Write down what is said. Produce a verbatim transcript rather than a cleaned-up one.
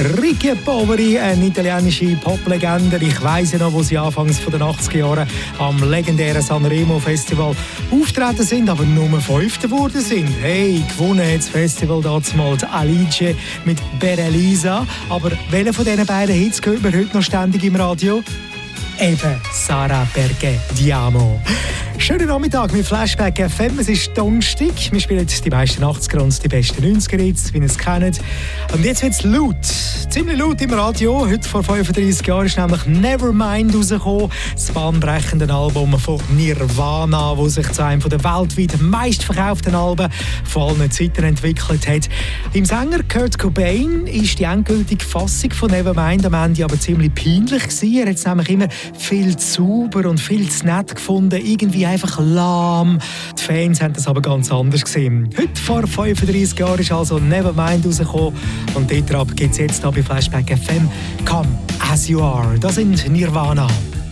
Ricky Poveri, eine italienische Poplegende. Ich weiss ja noch, wo sie anfangs von den achtziger Jahren am legendären Sanremo Festival auftreten sind, aber Nummer fünf geworden sind. Hey, gewonnen hat das Festival damals Alice mit Berelisa. Aber welcher von diesen beiden Hits hört man heute noch ständig im Radio? Eben Sarà perché ti amo. Schönen Nachmittag mit Flashback F M. Es ist Donnerstag. Wir spielen die meisten achtziger und die besten neunziger Hits, wie ihr es kennt. Und jetzt wird es laut. Ziemlich laut im Radio. Heute vor fünfunddreissig Jahren ist nämlich Nevermind rausgekommen. Das bahnbrechende Album von Nirvana, das sich zu einem der weltweit meistverkauften Alben von allen Zeiten entwickelt hat. Im Sänger Kurt Cobain ist die endgültige Fassung von Nevermind am Ende aber ziemlich peinlich gewesen. Er hat es nämlich immer viel zu sauber und viel zu nett gefunden. Irgendwie einfach lahm. Die Fans haben das aber ganz anders gesehen. Heute vor fünfunddreissig Jahren ist also Nevermind rausgekommen und dort gibt es jetzt hier bei Flashback F M Come As You Are. Das sind Nirvana.